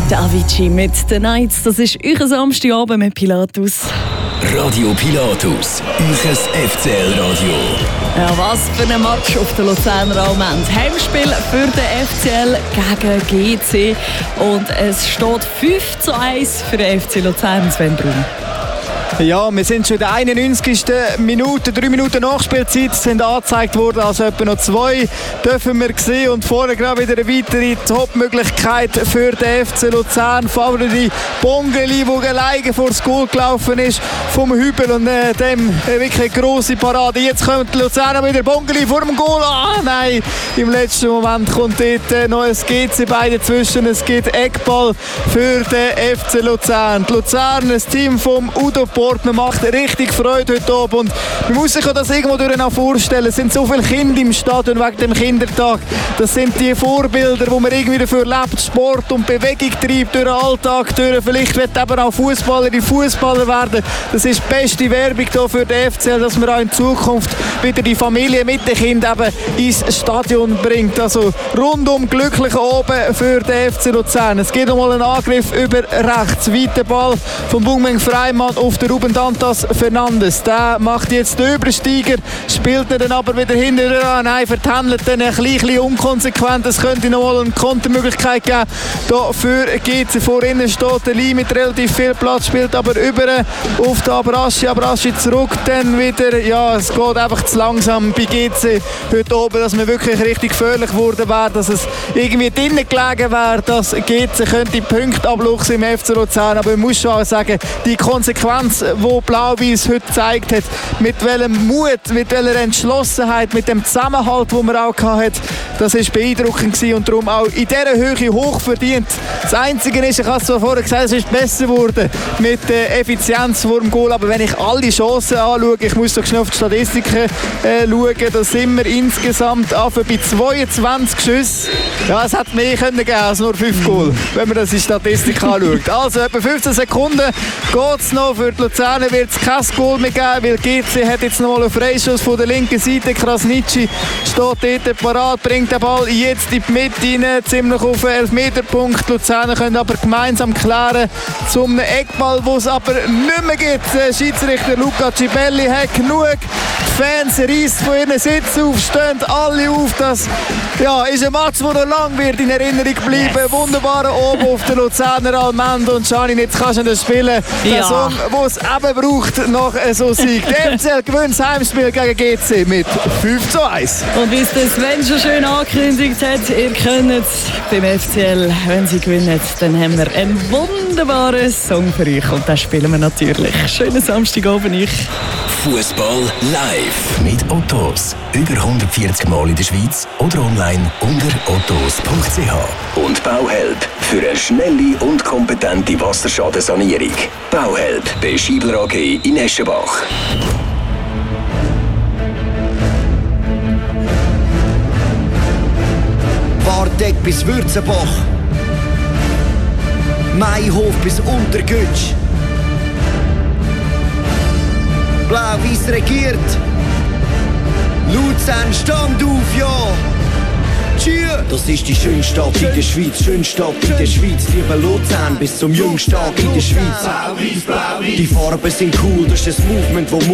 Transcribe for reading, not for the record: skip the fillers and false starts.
Der Avicii mit «The Nights», das ist euer Samstagabend mit Pilatus. Radio Pilatus, euer FCL-Radio. Ja, was für ein Match auf der Luzerner Allmend. Heimspiel für den FCL gegen GC. Und es steht 5:1 für den FC Luzern, Sven Brun. Ja, wir sind schon in der 91. Minute, 3 Minuten Nachspielzeit sind angezeigt worden, also etwa noch 2 dürfen wir sehen. Und vorher gerade wieder eine weitere Top-Möglichkeit für den FC Luzern. Favorite Bongeli, der alleine vor das Goal gelaufen ist vom Hübel und dem wirklich grosse Parade. Jetzt kommt die Luzerner wieder, Bongeli vor dem Goal. Ah nein, im letzten Moment kommt dort noch ein GC-Bein dazwischen. Es gibt Eckball für den FC Luzern. Die Luzern, ein Team vom Udo Portmann, macht richtig Freude heute Abend. Und man muss sich das irgendwo auch vorstellen. Es sind so viele Kinder im Stadion wegen dem Kindertag. Das sind die Vorbilder, wo man irgendwie dafür lebt, Sport und Bewegung treibt, durch den Alltag, durch. Vielleicht wird eben auch Fußballer werden. Das ist die beste Werbung hier für den FCL, dass man auch in Zukunft wieder die Familie mit den Kindern eben ins Stadion bringt. Also rundum glücklich oben für den FC Luzern. Es geht nochmal einen Angriff über rechts. Weiter Ball von Bungmeng Freimann auf den Ruben Dantas Fernandes. Der macht jetzt den Übersteiger, spielt ihn dann aber wieder hinterher an. Nein, vertändelt dann ein bisschen unkonsequent. Es könnte noch mal eine Kontermöglichkeit geben. Hier für GC vor innen steht der Lee mit relativ viel Platz, spielt aber über auf den Abraschi zurück. Dann wieder, ja, es geht einfach zu langsam bei GC heute oben, dass man wirklich richtig gefährlich geworden wäre, dass es irgendwie drinnen gelegen wäre, dass GC könnte Punkte abluchsen im FC Luzern. Aber man muss schon auch sagen, die Konsequenz, die Blau-Weiß heute gezeigt hat, mit welchem Mut, mit welcher Entschlossenheit, mit dem Zusammenhalt, den man auch hatte, das war beeindruckend gewesen und darum auch in dieser Höhe hoch verdient. Das Einzige ist, ich habe es zwar vorher gesagt, es ist besser geworden mit der Effizienz vor dem Goal, aber wenn ich alle Chancen anschaue, ich muss doch schnell auf die Statistiken schauen, da sind wir insgesamt bei 22 Schüssen. Ja, es hätte mehr können geben als nur 5 Goal, wenn man das in die Statistik anschaut. Also etwa 15 Sekunden geht es noch. Für die Luzerner wird es kein Goal mehr geben, weil GC hat jetzt noch mal einen Freischuss von der linken Seite. Krasnitschi steht dort parat, bringt den Ball jetzt in die Mitte rein, ziemlich auf den Elfmeterpunkt. Die Luzerner können aber gemeinsam klären zum Eckball, wo es aber nicht mehr gibt. Der Schiedsrichter Luca Cibelli hat genug. Die Fans reissen von ihren Sitzen auf, stehen alle auf. Das ist ein Match, der noch lang wird in Erinnerung bleiben. Yes. Wunderbarer oben auf der Luzerner Allmend. Und Janine, jetzt kannst du das spielen. Der Song, den es eben braucht, nach so Sieg. Der FCL gewinnt das Heimspiel gegen GC mit 5:1. Und wie es der Sven schon schön angekündigt hat, ihr könnt beim FCL, wenn sie gewinnen, dann haben wir einen wunderbaren Song für euch. Und den spielen wir natürlich. Schönen Samstagabend euch. Fußball live mit Ottos. Über 140 Mal in der Schweiz oder online unter ottos.ch. Und Bauhelp für eine schnelle und kompetente Wasserschadensanierung. Bauhelp bei Schiebler AG in Eschenbach. Wartegg bis Würzenbach. Mayhof bis Untergütsch. Blau-Weiß regiert. Luzern, stand auf, ja! Cheer! Das ist die schönste Stadt in der Schweiz, schönste Stadt in der Schweiz. Lieber Luzern bis zum jüngsten Tag in der Schweiz. Die Farben sind cool, das ist das Movement, wo